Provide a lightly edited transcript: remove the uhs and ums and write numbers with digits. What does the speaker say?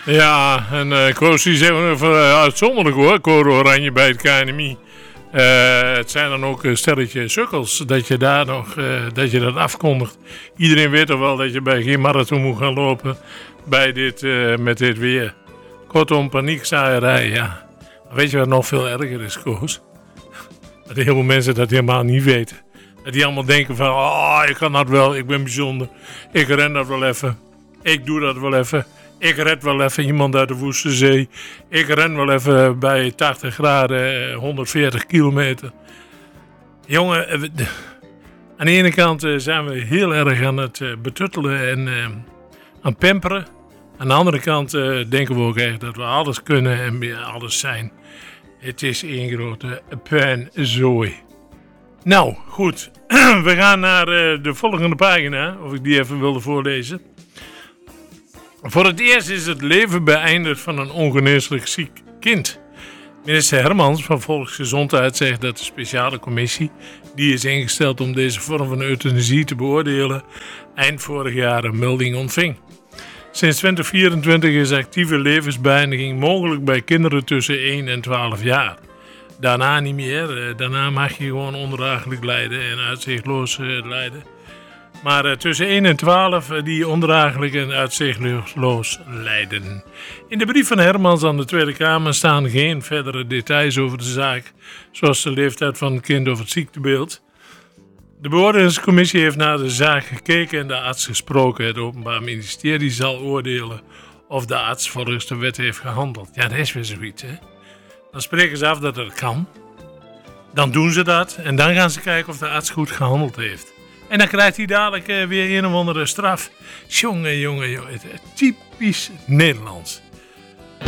Ja, en Koos die zegt uitzonderlijk hoor, Code Oranje bij het KNMI. Het zijn dan ook een stelletje sukkels dat je daar nog dat je dat afkondigt. Iedereen weet toch wel dat je bij geen marathon moet gaan lopen bij met dit weer. Kortom, paniekzaaierij, ja. Weet je wat nog veel erger is, Koos? Dat heel veel mensen dat helemaal niet weten. Dat die allemaal denken van, ik kan dat wel, ik ben bijzonder. Ik ren dat wel even. Ik doe dat wel even. Ik red wel even iemand uit de woeste zee. Ik ren wel even bij 80 graden, 140 kilometer. Jongen, aan de ene kant zijn we heel erg aan het betuttelen en aan het pamperen. Aan de andere kant denken we ook echt dat we alles kunnen en alles zijn. Het is één grote puinzooi. Nou, goed. We gaan naar de volgende pagina, of ik die even wilde voorlezen. Voor het eerst is het leven beëindigd van een ongeneeslijk ziek kind. Minister Hermans van Volksgezondheid zegt dat de speciale commissie, die is ingesteld om deze vorm van euthanasie te beoordelen, eind vorig jaar een melding ontving. Sinds 2024 is actieve levensbeëindiging mogelijk bij kinderen tussen 1 en 12 jaar. Daarna niet meer. Daarna mag je gewoon ondraaglijk lijden en uitzichtloos lijden. Maar tussen 1 en 12 die ondraaglijk en uitzichtloos lijden. In de brief van Hermans aan de Tweede Kamer staan geen verdere details over de zaak, zoals de leeftijd van het kind of het ziektebeeld. De beoordelingscommissie heeft naar de zaak gekeken en de arts gesproken. Het Openbaar Ministerie zal oordelen of de arts volgens de wet heeft gehandeld. Ja, dat is weer zoiets, hè. Dan spreken ze af dat het kan. Dan doen ze dat en dan gaan ze kijken of de arts goed gehandeld heeft. En dan krijgt hij dadelijk weer een of andere straf. Jongen. Typisch Nederlands.